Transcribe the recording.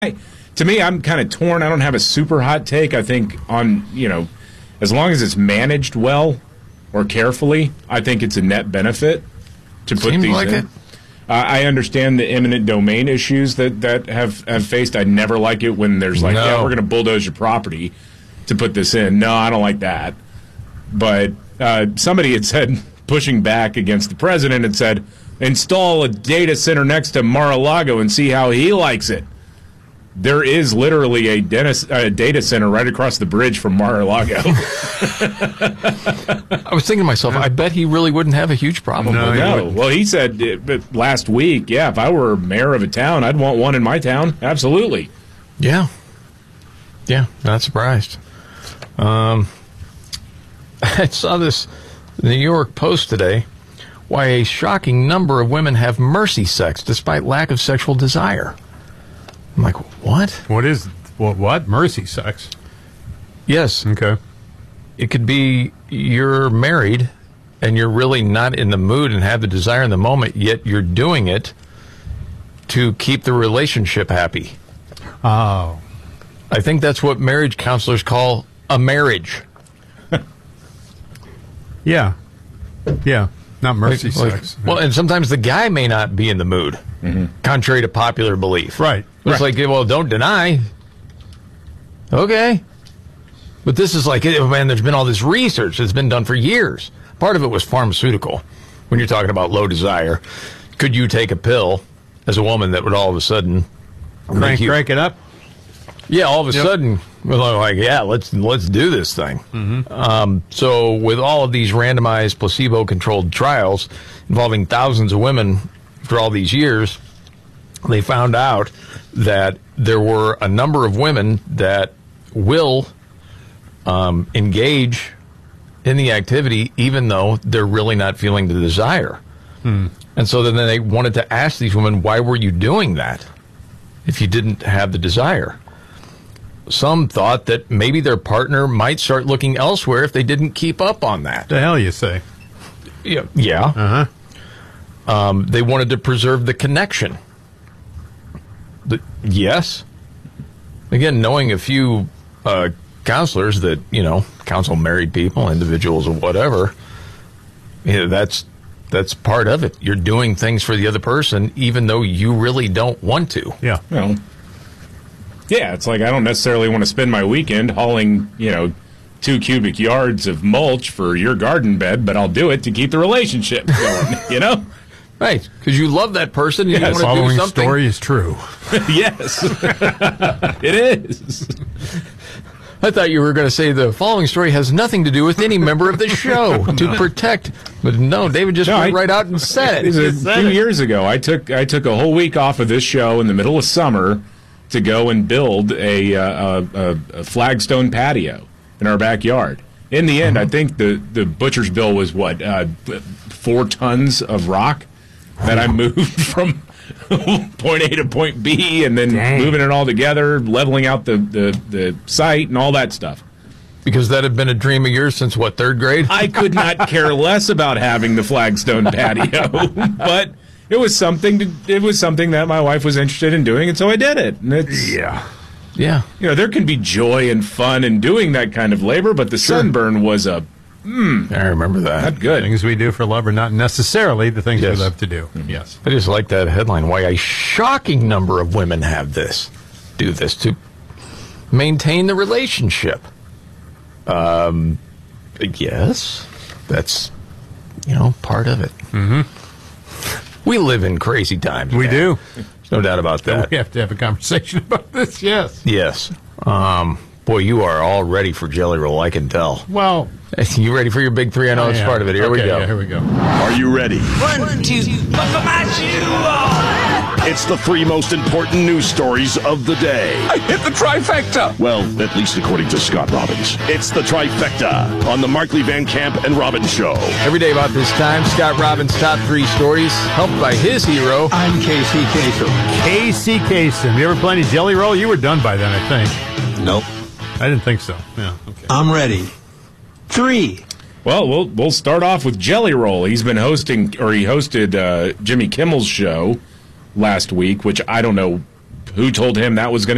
To me, I'm kind of torn. I don't have a super hot take. I think as long as it's managed well or carefully, I think it's a net benefit to put Seems these like in. it. I understand the eminent domain issues that have faced. I never like it when there's we're going to bulldoze your property to put this in. No, I don't like that. But somebody had said, pushing back against the president, and said, install a data center next to Mar-a-Lago and see how he likes it. There is literally a data center right across the bridge from Mar-a-Lago. I was thinking to myself, I bet he really wouldn't have a huge problem with it. No. Well, he said last week, if I were mayor of a town, I'd want one in my town. Absolutely. Yeah. Yeah, not surprised. I saw this in the New York Post today, why a shocking number of women have mercy sex despite lack of sexual desire. I'm like, what? What? Mercy sex? Yes. Okay. It could be you're married and you're really not in the mood and have the desire in the moment, yet you're doing it to keep the relationship happy. Oh. I think that's what marriage counselors call a marriage. Yeah. Yeah. Not mercy sex. Well, and sometimes the guy may not be in the mood, contrary to popular belief. Right. It's like, well, don't deny. Okay. But this is like, man, there's been all this research that's been done for years. Part of it was pharmaceutical. When you're talking about low desire, could you take a pill as a woman that would all of a sudden crank it up? Yeah, all of a sudden, we're like, let's do this thing. So with all of these randomized placebo-controlled trials involving thousands of women for all these years, they found out that there were a number of women that will engage in the activity even though they're really not feeling the desire. And so then they wanted to ask these women, why were you doing that if you didn't have the desire? Some thought that maybe their partner might start looking elsewhere if they didn't keep up on that. The hell you say? Yeah. They wanted to preserve the connection. Yes. Again, knowing a few counselors that, counsel married people, individuals, or whatever, that's part of it. You're doing things for the other person even though you really don't want to. Yeah. Yeah, it's like I don't necessarily want to spend my weekend hauling, 2 cubic yards of mulch for your garden bed, but I'll do it to keep the relationship going, Right, because you love that person and you want to do following something. Story is true. Yes, it is. I thought you were going to say the following story has nothing to do with any member of the show to protect. But no, David just went right out and said it. A few years ago, I took a whole week off of this show in the middle of summer to go and build a flagstone patio in our backyard. In the end, I think the butcher's bill was 4 tons of rock that I moved from point A to point B, and then moving it all together, leveling out the site and all that stuff. Because that had been a dream of yours since, 3rd grade? I could not care less about having the flagstone patio, but it was something that my wife was interested in doing, and so I did it. And Yeah. There can be joy and fun in doing that kind of labor, but the sunburn was I remember that. not good. Things we do for love are not necessarily the things we love to do. Yes. I just like that headline, why a shocking number of women do this to maintain the relationship. Yes, that's, part of it. We live in crazy times. We do. There's no doubt about that. We have to have a conversation about this, yes. Yes. Boy, you are all ready for Jelly Roll, I can tell. Well, You ready for your big 3? I know it's part of it. Here we go. Yeah, here we go. Are you ready? 1, 2, buckle my shoe. It's the 3 most important news stories of the day. I hit the trifecta. Well, at least according to Scott Robbins. It's the trifecta on the Markley Van Camp and Robbins Show. Every day about this time, Scott Robbins' top 3 stories, helped by his hero. I'm Casey Kasem. Casey Kasem. You ever play any Jelly Roll? You were done by then, I think. Nope. I didn't think so. Yeah, okay. I'm ready. 3. Well, we'll start off with Jelly Roll. He hosted Jimmy Kimmel's show last week, which I don't know who told him that was going to